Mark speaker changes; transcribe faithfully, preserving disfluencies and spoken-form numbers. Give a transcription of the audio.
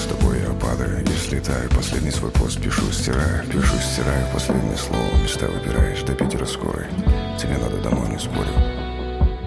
Speaker 1: тобой я падаю и слетаю. Последний свой пост пишу, стираю, пишу, стираю. Последнее слово, места выбираешь, до Питера скорой. Тебе надо домой, не спорю.